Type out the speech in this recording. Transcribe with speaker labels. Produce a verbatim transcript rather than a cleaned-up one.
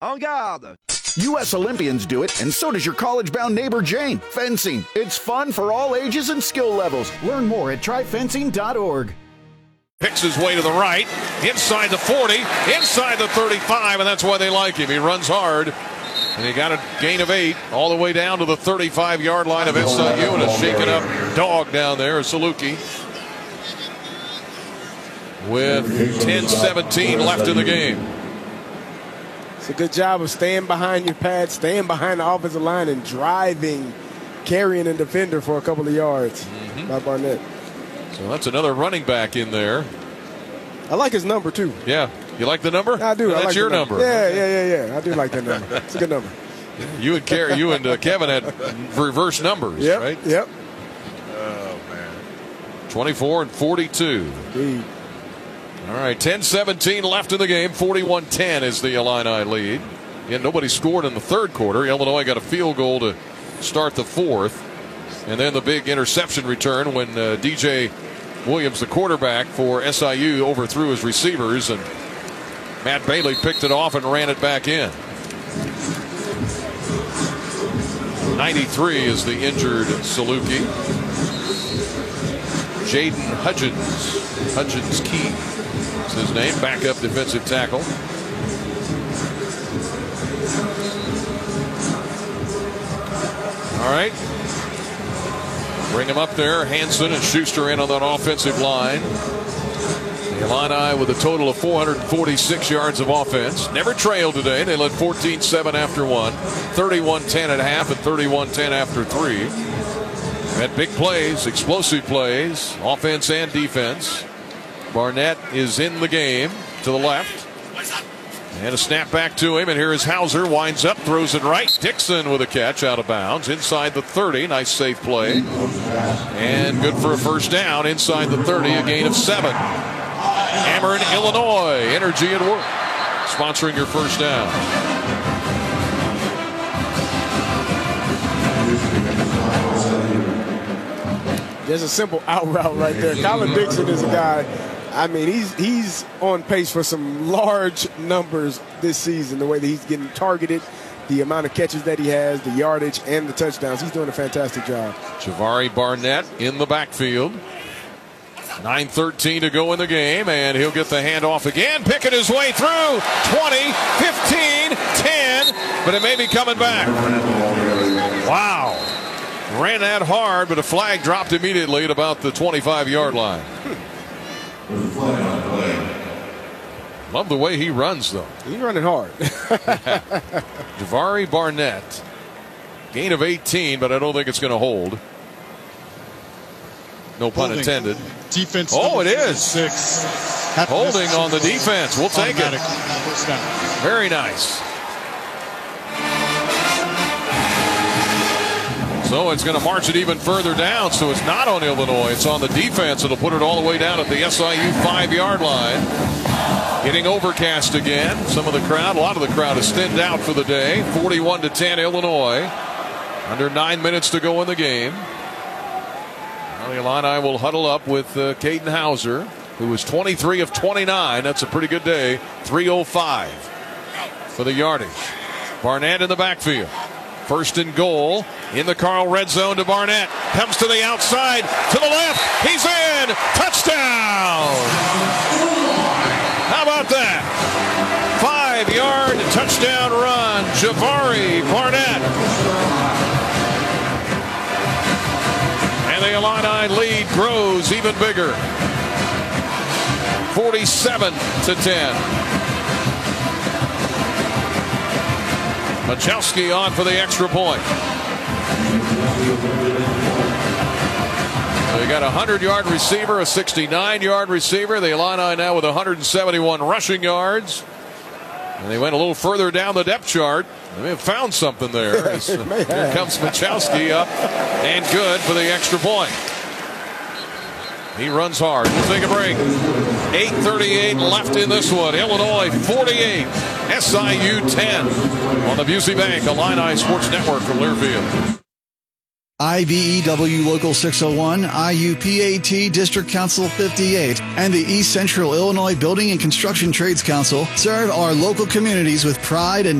Speaker 1: En garde!
Speaker 2: U S Olympians do it, and so does your college-bound neighbor Jane. Fencing. It's fun for all ages and skill levels. Learn more at try fencing dot org.
Speaker 3: Picks his way to the right, inside the forty, inside the thirty-five, and that's why they like him. He runs hard, and he got a gain of eight all the way down to the thirty-five-yard line of S I U, and a shaken up dog down there, Saluki, with ten seventeen left in the game.
Speaker 4: It's a good job of staying behind your pad, staying behind the offensive line, and driving, carrying a defender for a couple of yards mm-hmm. by Barnett.
Speaker 3: So that's another running back in there.
Speaker 4: I like his number, too.
Speaker 3: Yeah. You like the number?
Speaker 4: I do.
Speaker 3: Well,
Speaker 4: I
Speaker 3: that's
Speaker 4: like
Speaker 3: your
Speaker 4: number.
Speaker 3: number.
Speaker 4: Yeah, yeah, yeah, yeah. I do like that number. It's a good number.
Speaker 3: You and Car- you and uh, Kevin had reverse numbers,
Speaker 4: yep,
Speaker 3: right?
Speaker 4: Yep.
Speaker 3: Oh, man. twenty-four and forty-two.
Speaker 4: Indeed.
Speaker 3: All right, ten seventeen left in the game. forty-one ten is the Illini lead. Again, nobody scored in the third quarter. Illinois got a field goal to start the fourth. And then the big interception return when uh, D J Williams, the quarterback for S I U, overthrew his receivers, and Matt Bailey picked it off and ran it back in. ninety-three is the injured Saluki. Jaden Hudgens, Hudgens Key is his name, backup defensive tackle. All right. Bring him up there. Hanson and Schuster in on that offensive line. The Illini with a total of four hundred forty-six yards of offense. Never trailed today. They led fourteen seven after one, thirty-one ten at half, and thirty-one ten after three. Had big plays, explosive plays, offense and defense. Barnett is in the game to the left. And a snap back to him, and here is Hauser. Winds up, throws it right. Dixon with a catch out of bounds. Inside the thirty. Nice safe play. And good for a first down. Inside the thirty, a gain of seven. Ameren, Illinois. Energy at work. Sponsoring your first down.
Speaker 4: There's a simple out route right there. Colin Dixon is a guy, I mean, he's he's on pace for some large numbers this season, the way that he's getting targeted, the amount of catches that he has, the yardage, and the touchdowns. He's doing a fantastic job.
Speaker 3: Javari Barnett in the backfield. nine thirteen to go in the game, and he'll get the handoff again, picking his way through. twenty, fifteen, ten, but it may be coming back. Wow. Ran that hard, but a flag dropped immediately at about the twenty-five-yard line. Love the way he runs, though.
Speaker 4: He's running hard.
Speaker 3: Javari Barnett. Gain of eighteen, but I don't think it's going to hold. No pun Holding. intended.
Speaker 5: Defense.
Speaker 3: Oh, it is.
Speaker 5: Six.
Speaker 3: Holding on the defense. We'll take it. Very nice. So it's going to march it even further down. So it's not on Illinois. It's on the defense. It'll put it all the way down at the S I U five-yard line. Getting overcast again. Some of the crowd, a lot of the crowd is thinned out for the day. forty-one to ten Illinois. Under nine minutes to go in the game. Now the Illini will huddle up with uh, Caden Hauser, who was twenty-three of twenty-nine. That's a pretty good day. three oh five for the yardage. Barnett in the backfield. First and goal in the Carl red zone to Barnett. Comes to the outside, to the left. He's in. Touchdown. How about that? Five-yard touchdown run. Javari Barnett. And the Illini lead grows even bigger. forty-seven to ten. Machowski on for the extra point. They got a hundred-yard receiver, a sixty-nine-yard receiver. The Illini now with one hundred seventy-one rushing yards. And they went a little further down the depth chart. They may have found something there. Here comes Machowski up, and good for the extra point. He runs hard. We'll take a break. eight thirty-eight left in this one. Illinois forty-eight, S I U ten on the Busey Bank Illini Sports Network from Learfield.
Speaker 6: I B E W Local six oh one, I U P A T District Council fifty-eight, and the East Central Illinois Building and Construction Trades Council serve our local communities with pride and